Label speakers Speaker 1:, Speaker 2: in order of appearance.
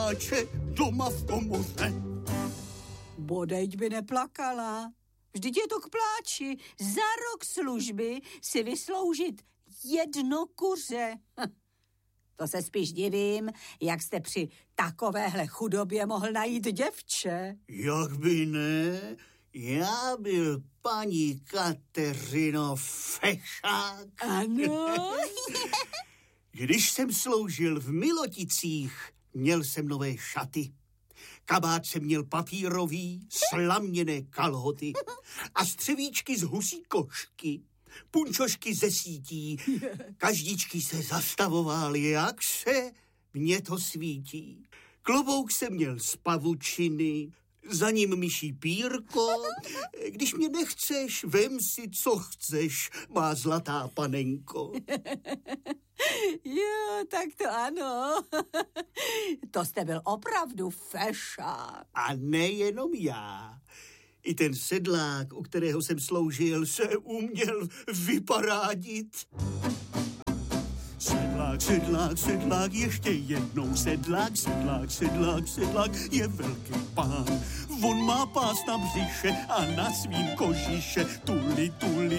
Speaker 1: pláče doma v komoře.
Speaker 2: Bodeď by neplakala. Vždyť je to k pláči. Za rok služby si vysloužit 1 kuře. To se spíš divím, jak jste při takovéhle chudobě mohl najít děvče.
Speaker 1: Jak by ne? Já byl, paní Kateřino, fešák.
Speaker 2: Ano.
Speaker 1: Když jsem sloužil v Miloticích, měl jsem nové šaty. Kabát jsem měl papírový, slaměné kalhoty a střevíčky z husí košky, punčošky ze sítí. Každičky se zastavoval, jak se mně to svítí. Klobouk jsem měl z pavučiny, za ním myší pírko. Když mě nechceš, vem si, co chceš, má zlatá panenko.
Speaker 2: Jo, tak to ano. To jste byl opravdu fešák.
Speaker 1: A nejenom já. I ten sedlák, u kterého jsem sloužil, se uměl vyparádit. Sedlák, sedlák, sedlák, ještě jednou sedlák, sedlák, sedlák, sedlák, je velký pán. On má pás na břiše a na svým kožiše tuli, tuli,